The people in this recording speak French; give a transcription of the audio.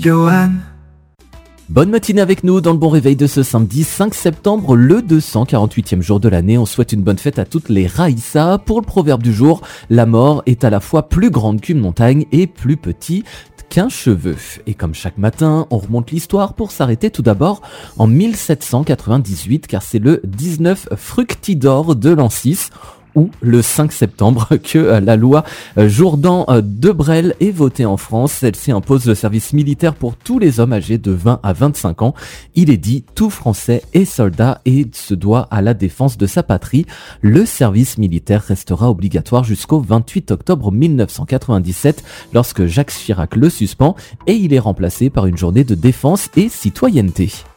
Johan. Bonne matinée avec nous dans le bon réveil de ce samedi 5 septembre, le 248e jour de l'année. On souhaite une bonne fête à toutes les Raïssa. Pour le proverbe du jour, la mort est à la fois plus grande qu'une montagne et plus petit qu'un cheveu. Et comme chaque matin, on remonte l'histoire pour s'arrêter tout d'abord en 1798, car c'est le 19 Fructidor de l'an 6, ou le 5 septembre que la loi Jourdan-Debrel est votée en France. Celle-ci impose le service militaire pour tous les hommes âgés de 20 à 25 ans. Il est dit tout Français est soldat et se doit à la défense de sa patrie. Le service militaire restera obligatoire jusqu'au 28 octobre 1997 lorsque Jacques Chirac le suspend et il est remplacé par une journée de défense et citoyenneté.